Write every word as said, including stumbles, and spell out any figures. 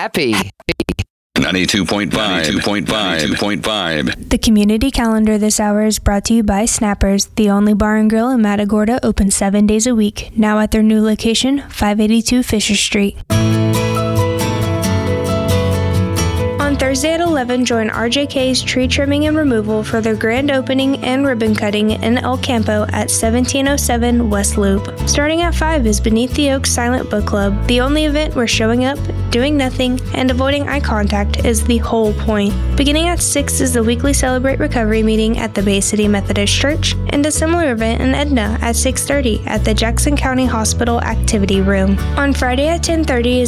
happy. ninety-two point five, ninety-two point five, ninety-two point five. The community calendar this hour is brought to you by Snappers, the only bar and grill in Matagorda, open seven days a week. Now at their new location, five eighty-two Fisher Street. On Thursday at eleven, join R J K's Tree Trimming and Removal for their grand opening and ribbon cutting in El Campo at seventeen oh seven West Loop. Starting at five is Beneath the Oaks Silent Book Club, the only event where showing up, doing nothing, and avoiding eye contact is the whole point. Beginning at six is the weekly Celebrate Recovery meeting at the Bay City Methodist Church, and a similar event in Edna at six thirty at the Jackson County Hospital Activity Room. On Friday at ten thirty is